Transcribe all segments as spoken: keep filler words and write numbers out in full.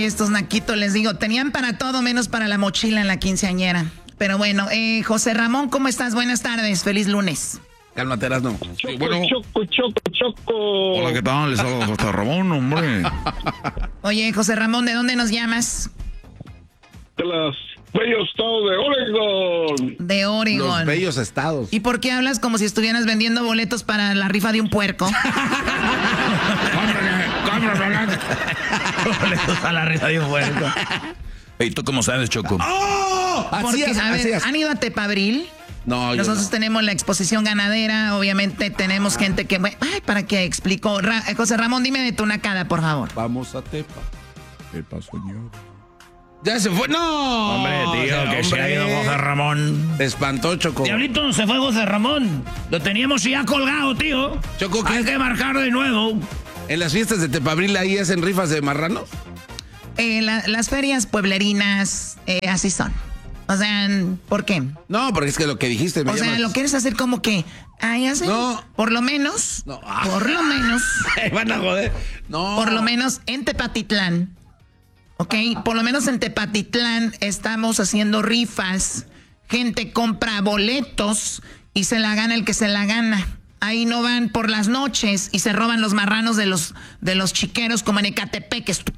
estos naquitos, les digo, tenían para todo menos para la mochila en la quinceañera. Pero bueno, eh, José Ramón, ¿cómo estás? Buenas tardes, feliz lunes. Cálmate, Erasno. Choco, bueno. choco, choco, choco. Hola, ¿qué tal? Les hablo José Ramón, hombre. Oye, José Ramón, ¿de dónde nos llamas? De los bellos estados de Oregon. De Oregon. Los bellos estados. ¿Y por qué hablas como si estuvieras vendiendo boletos para la rifa de un puerco? ¡Cómprale, cómprale! Boletos para la rifa de un puerco. ¿Y tú cómo sabes, Choco? ¡Oh! Porque, Así es, a ver, así es. ¿han ido a Tepabril? No, yo Nosotros no. tenemos la exposición ganadera, obviamente tenemos gente que... Ay, ¿para qué explico? Ra José Ramón, dime de tu nacada, por favor. Vamos a Tepa. Tepa, señor. ¡Ya se fue! ¡No! Hombre, tío, o sea, que se ha ido José Ramón. Te espantó, Choco. Diablito, se fue José Ramón. Lo teníamos ya colgado, tío. Choco, ¿qué? Hay que marcar de nuevo. ¿En las fiestas de Tepabril ahí hacen rifas de marranos? Eh, la, las ferias pueblerinas, eh, así son. O sea, ¿por qué? No, porque es que lo que dijiste me O sea, llamas- ¿lo quieres hacer como que? Ay, hace. No. Por lo menos. No. Por lo menos. Van a joder. No. Por lo menos en Tepatitlán. ¿Ok? Por lo menos en Tepatitlán estamos haciendo rifas. Gente compra boletos y se la gana el que se la gana. Ahí no van por las noches y se roban los marranos de los, de los chiqueros como en Ecatepec. Estu-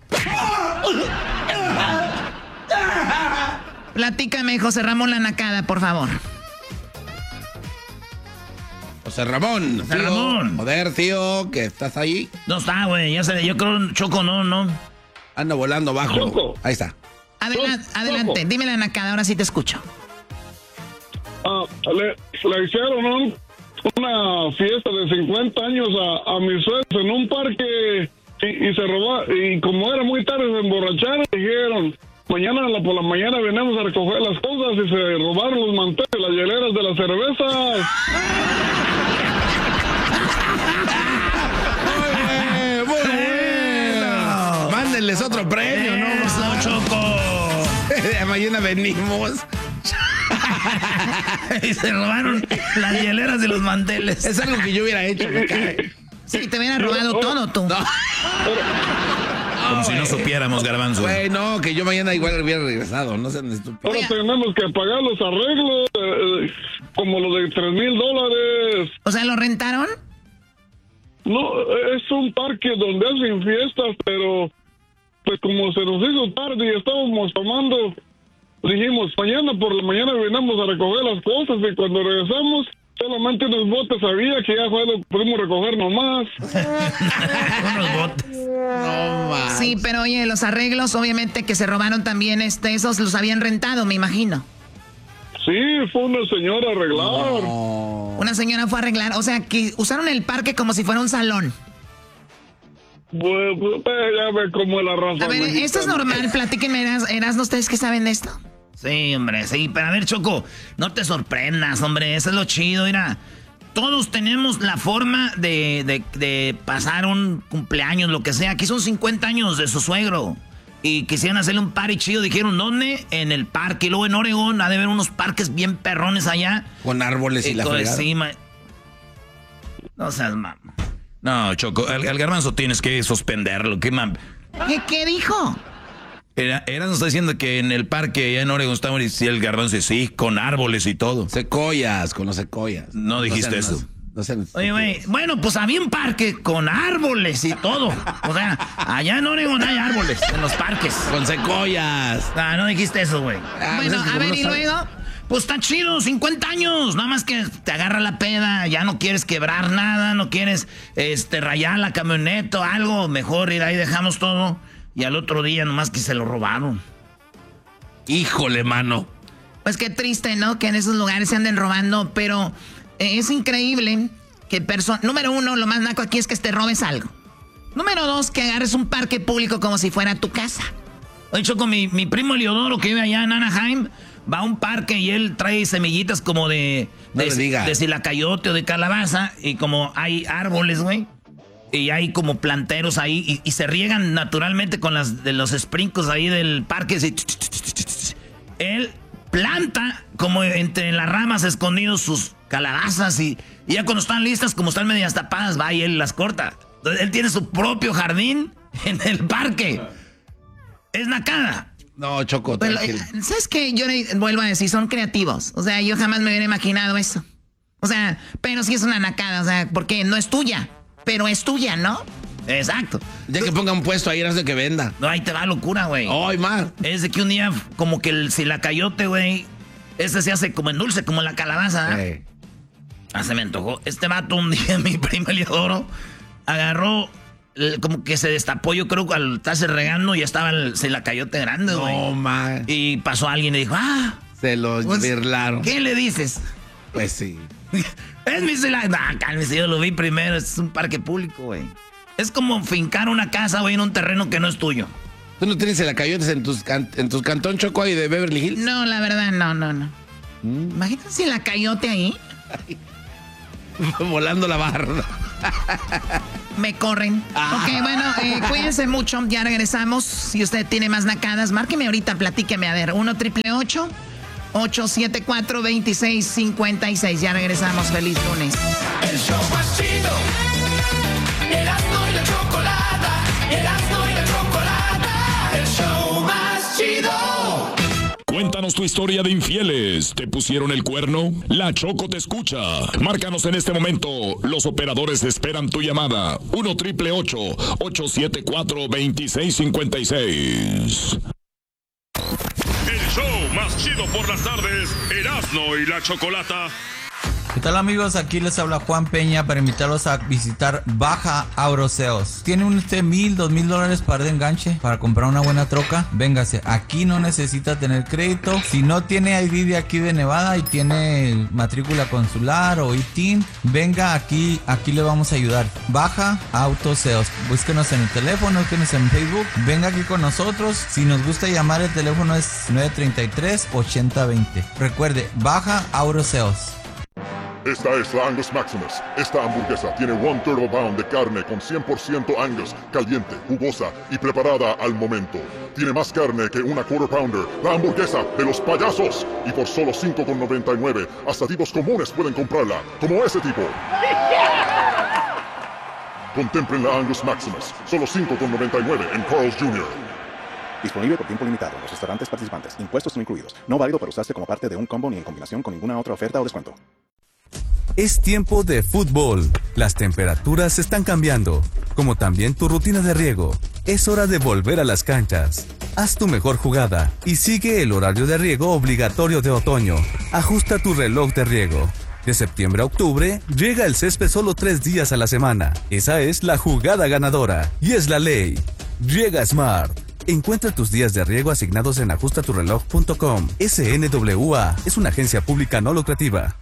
Platícame, José Ramón La Nacada, por favor. José Ramón. José tío. Ramón. Joder, tío, que estás ahí. No está, güey. Ya se, yo creo, Choco, no, no. Anda volando bajo. Choco. Ahí está. Adelante, Choco. adelante. Dime La Nacada, ahora sí te escucho. Ah, le, le hicieron un- una fiesta de cincuenta años a, a mis suegros en un parque y, y se robó. Y como era muy tarde, se emborracharon. Dijeron, mañana por la mañana venimos a recoger las cosas y se robaron los manteles, las hieleras de las cervezas. ¡Eh, muy bueno! Mándenles otro premio, ¿no? Eso, Choco. Mañana venimos. Y se robaron las hieleras de los manteles. Es algo que yo hubiera hecho. Me cae. Sí, te hubieran robado todo tú. No. Como si no supiéramos, Garbanzo. Güey, no, que yo mañana igual hubiera regresado. No sean estúpidos. Ahora tenemos que pagar los arreglos, eh, eh, como los de tres mil dólares. O sea, ¿lo rentaron? No, es un parque donde hacen fiestas, pero pues como se nos hizo tarde y estábamos tomando, dijimos, mañana por la mañana venimos a recoger las cosas y cuando regresamos, solamente unos botes había que ya fue lo que pudimos recoger nomás. Unos botes. No, más. Sí, pero oye, los arreglos, obviamente que se robaron también, este, esos los habían rentado, me imagino. Sí, fue una señora a arreglar. No. Una señora fue a arreglar, o sea, que usaron el parque como si fuera un salón. Pues, pues, ya ve cómo es la raza A ver, mexicana. esto es normal, platíquenme, Eras, Erasno, ¿ustedes qué saben de esto? Sí, hombre, sí. Pero a ver, Choco, no te sorprendas, hombre. Eso es lo chido, mira. Todos tenemos la forma de, de, de pasar un cumpleaños, lo que sea. Aquí son cincuenta años de su suegro. Y quisieron hacerle un party chido. Dijeron, ¿dónde? En el parque. Y luego en Oregón ha de haber unos parques bien perrones allá. Con árboles y la con fregada. encima. No seas mamá. No, Choco, al, al Garbanzo tienes que suspenderlo. ¿Qué mam? ¿Qué, qué dijo? Era, era nos está diciendo que en el parque allá en Oregón estamos y el Garbanzo dice, sí, con árboles y todo. Secoyas, con los secoyas. No dijiste sean- eso. No, sean Oye, güey, bueno, pues había un parque con árboles y todo. O sea, allá en Oregón hay árboles, en los parques. Con secoyas. Ah, no dijiste eso, güey. Ah, Bueno, pues es que a como ver, no ¿y sabe- luego? Pues está chido, cincuenta años. Nada más que te agarra la peda, ya no quieres quebrar nada, no quieres este, rayar la camioneta o algo. Mejor ir ahí, dejamos todo. Y al otro día nomás que se lo robaron. Híjole, mano. Pues qué triste, ¿no? Que en esos lugares se anden robando, pero eh, es increíble que personas... Número uno, lo más naco aquí es que te robes algo. Número dos, que agarres un parque público como si fuera tu casa. Oye, Choco, mi, mi primo Eliodoro que vive allá en Anaheim va a un parque y él trae semillitas como de... No de, le digas. de silacayote o de calabaza y como hay árboles, güey. Y hay como planteros ahí y, y se riegan naturalmente con las de los sprinkles ahí del parque. Así. Él planta como entre las ramas escondidos sus calabazas y, y ya cuando están listas, como están medias tapadas, va y él las corta. Entonces, él tiene su propio jardín en el parque. es nacada. No, Choco, Pero, ¿sabes qué? Yo le vuelvo a decir, son creativos. O sea, yo jamás me hubiera imaginado eso. O sea, pero sí es una nacada, o sea, porque no es tuya, pero es tuya, ¿no? Exacto. Ya que ponga un puesto ahí, no sé que venda. No, ahí te va locura, güey. Ay, más. Es de que un día, como que el silacayote, güey, este se hace como en dulce, como la calabaza, ¿eh? Eh. Ah, se me antojó. Este vato un día, mi prima Eliodoro, agarró, el- como que se destapó, yo creo, al estarse regando, y ya estaba el silacayote grande, güey. No, man. Y pasó alguien y dijo, ah, Se los pues, birlaron. ¿qué le dices? Pues sí. Es mi silacayote. No, cálmese, yo lo vi primero, es un parque público, güey. Es como fincar una casa, güey, en un terreno que no es tuyo. ¿Tú no tienes silacayotes en tus, can- en tus cantón, Choco, ahí de Beverly Hills? No, la verdad, no, no, no. Mm. Imagínate si la cayote ahí, Volando la barra. me corren. Ah. Ok, bueno, eh, cuídense mucho, ya regresamos. Si usted tiene más nacadas, márqueme ahorita, platíqueme, a ver, uno triple ocho, ocho siete cuatro, dos seis cinco seis. Ya regresamos, feliz lunes. El show más chido. Erasmo y la chocolata. Erasmo y la chocolata. El show más chido. Cuéntanos tu historia de infieles. ¿Te pusieron el cuerno? La Choco te escucha. Márcanos en este momento. Los operadores esperan tu llamada. uno triple ocho, ocho siete cuatro, dos seis cinco seis. El show más chido por las tardes, Erasmo y la Chocolata. ¿Qué tal, amigos? Aquí les habla Juan Peña para invitarlos a visitar Baja Auroseos. ¿Tiene usted mil, dos mil dólares para de enganche para comprar una buena troca? Véngase, aquí no necesita tener crédito. Si no tiene I D de aquí de Nevada y tiene matrícula consular o I T I N, venga aquí, aquí le vamos a ayudar. Baja Autoseos. Búsquenos en el teléfono, búsquenos en Facebook. Venga aquí con nosotros. Si nos gusta llamar, el teléfono es nueve tres tres, ocho cero dos cero. Recuerde, Baja Auroseos. Esta es la Angus Maximus. Esta hamburguesa tiene one turtle pound de carne con cien por ciento Angus, caliente, jugosa y preparada al momento. Tiene más carne que una quarter pounder, la hamburguesa de los payasos. Y por solo cinco con noventa y nueve, hasta tipos comunes pueden comprarla, como ese tipo. Contemplen la Angus Maximus, solo cinco con noventa y nueve en Carl's junior Disponible por tiempo limitado en los restaurantes participantes. Impuestos no incluidos. No válido para usarse como parte de un combo ni en combinación con ninguna otra oferta o descuento. Es tiempo de fútbol. Las temperaturas están cambiando, como también tu rutina de riego. Es hora de volver a las canchas. Haz tu mejor jugada y sigue el horario de riego obligatorio de otoño. Ajusta tu reloj de riego. De septiembre a octubre, riega el césped solo tres días a la semana. Esa es la jugada ganadora y es la ley. Riega Smart. Encuentra tus días de riego asignados en ajusta tu reloj punto com. S N W A es una agencia pública no lucrativa.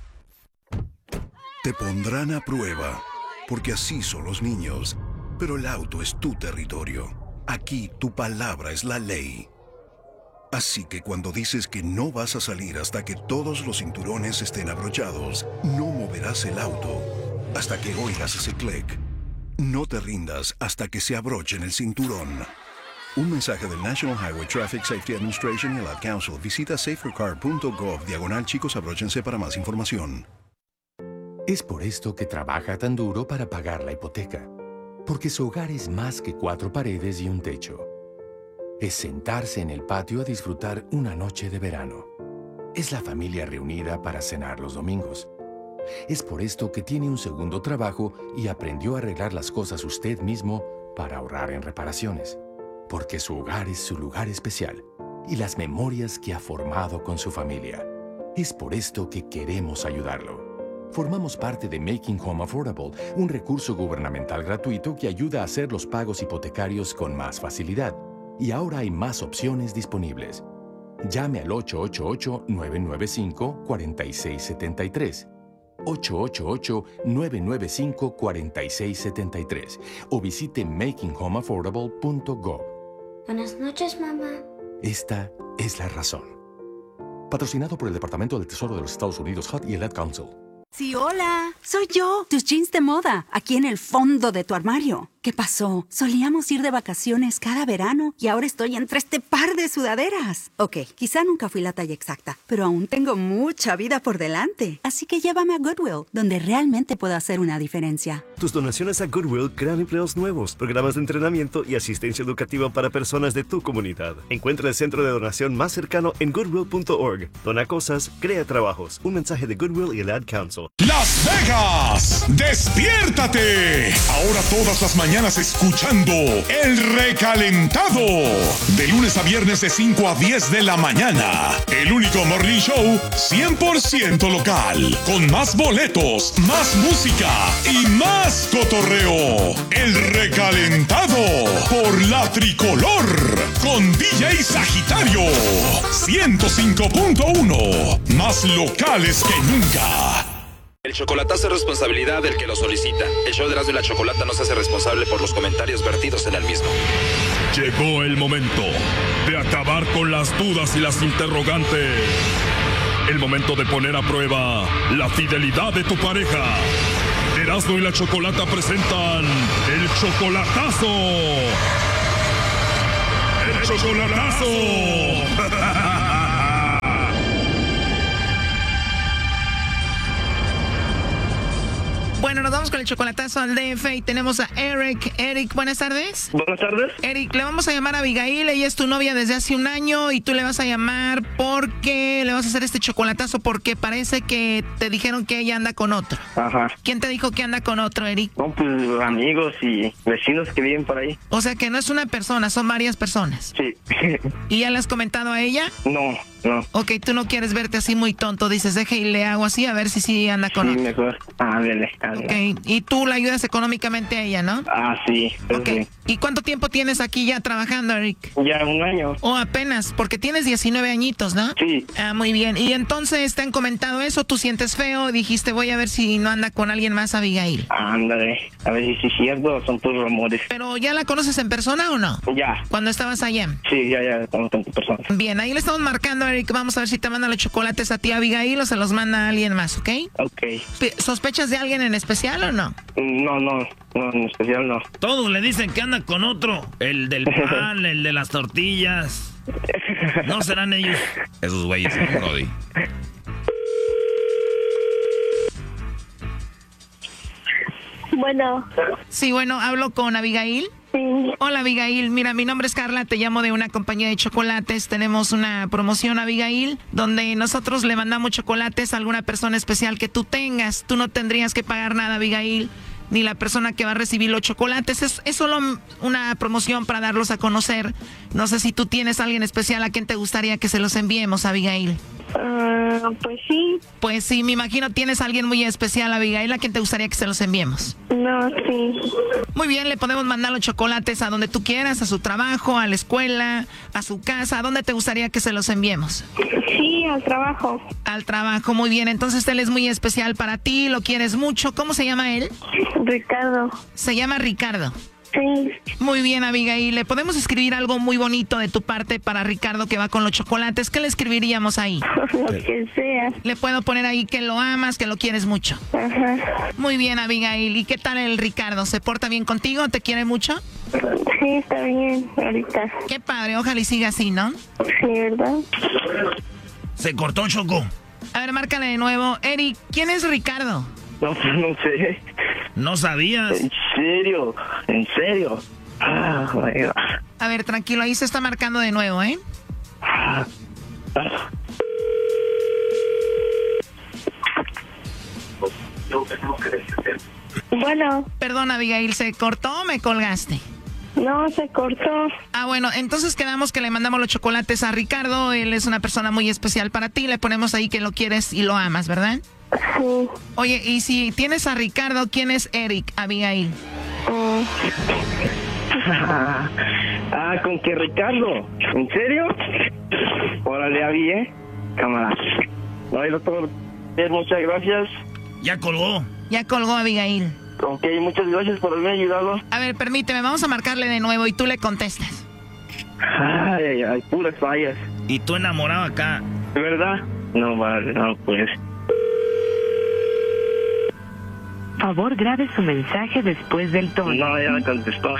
Te pondrán a prueba, porque así son los niños. Pero el auto es tu territorio. Aquí tu palabra es la ley. Así que cuando dices que no vas a salir hasta que todos los cinturones estén abrochados, no moverás el auto hasta que oigas ese clic. No te rindas hasta que se abrochen el cinturón. Un mensaje del National Highway Traffic Safety Administration y el Ad Council. Visita safercar punto gov diagonal chicos abróchense para más información. Es por esto que trabaja tan duro para pagar la hipoteca. Porque su hogar es más que cuatro paredes y un techo. Es sentarse en el patio a disfrutar una noche de verano. Es la familia reunida para cenar los domingos. Es por esto que tiene un segundo trabajo y aprendió a arreglar las cosas usted mismo para ahorrar en reparaciones. Porque su hogar es su lugar especial y las memorias que ha formado con su familia. Es por esto que queremos ayudarlo. Formamos parte de Making Home Affordable, un recurso gubernamental gratuito que ayuda a hacer los pagos hipotecarios con más facilidad. Y ahora hay más opciones disponibles. Llame al ocho ocho ocho, nueve nueve cinco, cuatro seis siete tres. ocho ocho ocho, nueve nueve cinco, cuatro seis siete tres o visite making home affordable punto gov. Buenas noches, mamá. Esta es la razón. Patrocinado por el Departamento del Tesoro de los Estados Unidos, H U D y el Ad Council. Sí, hola. Soy yo, tus jeans de moda, aquí en el fondo de tu armario. ¿Qué pasó? Solíamos ir de vacaciones cada verano y ahora estoy entre este par de sudaderas. Ok, quizá nunca fui la talla exacta, pero aún tengo mucha vida por delante. Así que llévame a Goodwill, donde realmente puedo hacer una diferencia. Tus donaciones a Goodwill crean empleos nuevos, programas de entrenamiento y asistencia educativa para personas de tu comunidad. Encuentra el centro de donación más cercano en goodwill punto org. Dona cosas, crea trabajos. Un mensaje de Goodwill y el Ad Council. Las Vegas, despiértate. Ahora todas las mañanas escuchando El Recalentado. De lunes a viernes de cinco a diez de la mañana. El único morning show cien por ciento local. Con más boletos, más música y más cotorreo. El Recalentado por la Tricolor. Con D J Sagitario. ciento cinco punto uno. Más locales que nunca. El chocolatazo es responsabilidad del que lo solicita. El show de Erasmo y la Chocolata no se hace responsable por los comentarios vertidos en el mismo. Llegó el momento de acabar con las dudas y las interrogantes. El momento de poner a prueba la fidelidad de tu pareja. Erasmo y la Chocolata presentan el chocolatazo. ¡El chocolatazo! Bueno, nos vamos con el chocolatazo al D F y tenemos a Eric. Eric, buenas tardes. Buenas tardes. Eric, le vamos a llamar a Abigail. Ella es tu novia desde hace un año y tú le vas a llamar porque le vas a hacer este chocolatazo porque parece que te dijeron que ella anda con otro. Ajá. ¿Quién te dijo que anda con otro, Eric? No, pues amigos y vecinos que viven por ahí. O sea que no es una persona, son varias personas. Sí. ¿Y ya le has comentado a ella? No, no. Ok, tú no quieres verte así muy tonto. Dices, deje y le hago así a ver si sí anda con sí, otro. mejor. Ándale, ándale. Ok, y tú la ayudas económicamente a ella, ¿no? Ah, sí. Ok. Sí. ¿Y cuánto tiempo tienes aquí ya trabajando, Eric? Ya un año. Oh, apenas, porque tienes diecinueve añitos, ¿no? Sí. Ah, muy bien. Y entonces te han comentado eso, tú sientes feo, dijiste, voy a ver si no anda con alguien más, Abigail. Ándale, a ver si es cierto o son puros rumores. ¿Pero ya la conoces en persona o no? Ya. ¿Cuando estabas allá? Sí, ya, ya, conozco en persona. Bien, ahí le estamos marcando, Eric, vamos a ver si te manda los chocolates a ti, Abigail, o se los manda a alguien más, ¿ok? Ok. ¿Sospechas de alguien en especial o no? No, no, no, en especial no. Todos le dicen que anda con otro. El del pan, el de las tortillas. ¿No serán ellos? Esos güeyes, Brody. Bueno. Sí, bueno, hablo con Abigail. Sí. Hola, Abigail. Mira, mi nombre es Carla, te llamo de una compañía de chocolates. Tenemos una promoción, Abigail, donde nosotros le mandamos chocolates a alguna persona especial que tú tengas. Tú no tendrías que pagar nada, Abigail, ni la persona que va a recibir los chocolates. Es, es solo una promoción para darlos a conocer. No sé si tú tienes a alguien especial a quien te gustaría que se los enviemos, Abigail. Uh, pues sí. Pues sí, me imagino tienes a alguien muy especial, Abigail, a quien te gustaría que se los enviemos. No, sí. Muy bien, le podemos mandar los chocolates a donde tú quieras, a su trabajo, a la escuela, a su casa. ¿A dónde te gustaría que se los enviemos? Sí, al trabajo. Al trabajo, muy bien. Entonces él es muy especial para ti, lo quieres mucho. ¿Cómo se llama él? Ricardo. Se llama Ricardo. Sí. Muy bien, Abigail. ¿Le podemos escribir algo muy bonito de tu parte para Ricardo que va con los chocolates? ¿Qué le escribiríamos ahí? Lo que sea. Le puedo poner ahí que lo amas, que lo quieres mucho. Ajá. Muy bien, Abigail. ¿Y qué tal el Ricardo? ¿Se porta bien contigo? ¿Te quiere mucho? Sí, está bien, ahorita. Qué padre. Ojalá y siga así, ¿no? Sí, ¿verdad? Se cortó, Choco. A ver, márcale de nuevo. Eric, ¿quién es Ricardo? No, no sé. ¿No sabías? ¿En serio? ¿En serio? Ah, my God. A ver, tranquilo, ahí se está marcando de nuevo, ¿eh? Ah, ah. Bueno. Perdón, Abigail, ¿se cortó o me colgaste? No, se cortó. Ah, bueno, entonces quedamos que le mandamos los chocolates a Ricardo. Él es una persona muy especial para ti. Le ponemos ahí que lo quieres y lo amas, ¿verdad? Sí. Oye, y si tienes a Ricardo, ¿quién es Eric, Abigail? Mm. Ah, ¿con qué Ricardo? ¿En serio? Órale, Abby, ¿eh? Cámara. No, doctor, muchas gracias. Ya colgó. Ya colgó, Abigail. Ok, muchas gracias por haberme ayudado. A ver, permíteme, vamos a marcarle de nuevo y tú le contestas. Ay, ay, ay, puras fallas. Y tú enamorado acá. ¿De verdad? No, vale, no, pues. favor grabe su mensaje después del tono. No, ya me contestó.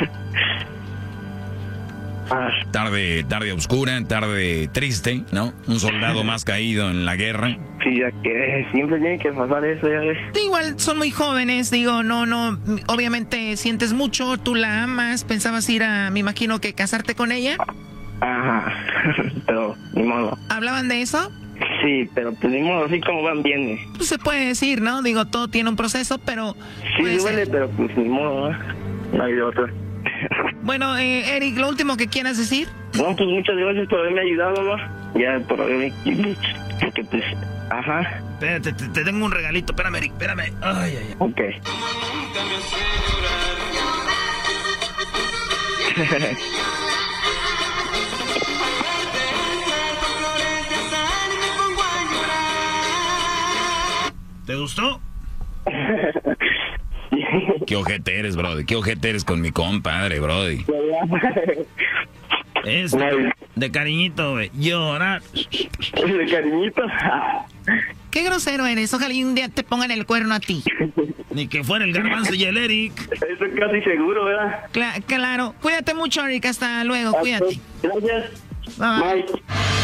Ah. Tarde, tarde oscura, tarde triste, ¿no? Un soldado más caído en la guerra. Sí, ya que siempre tiene que pasar eso, ya ves. Igual son muy jóvenes, digo, no, no, obviamente sientes mucho, tú la amas, pensabas ir a, me imagino que casarte con ella. Ajá, pero ni modo. ¿Hablaban de eso? Sí, pero pues ni modo, así como van bien. Pues se puede decir, ¿no? Digo, todo tiene un proceso, pero... Sí, duele, ser. Pero pues ni modo, ¿no? No hay de otra. Bueno, eh, Eric, ¿lo último que quieras decir? No, pues muchas gracias por haberme ayudado, ¿no? Ya, por haberme... Porque pues... Ajá. Espérate, te, te tengo un regalito. Espérame, Eric, espérame. Ay, ay, ay. Ok. ¿Te gustó? Qué ojete eres, brody. Qué ojete eres con mi compadre, brody. Es de, de cariñito, güey. Llorar. De cariñito. Qué grosero eres. Ojalá un día te pongan el cuerno a ti. Ni que fuera el Garbanzo y el Eric. Eso es casi seguro, ¿verdad? Cla- claro. Cuídate mucho, Eric. Hasta luego. Cuídate. Gracias. Bye. Bye.